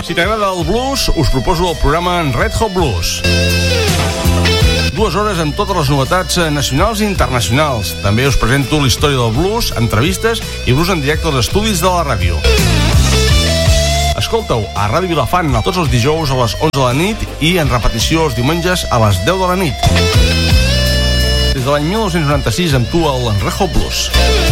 Si t'agrada el blues, us proposo el programa Red Hot Blues. 2 hores amb totes les novetats nacionals i internacionals. També us presento la història del blues, entrevistes i blues en directe als estudis de la ràdio. Escolta-ho a Ràdio Vilafant tots els dijous a les 11 de la nit i en repetició els diumenges a les 10 de la nit. Des de l'any 1996 amb tu el Red Hot Blues.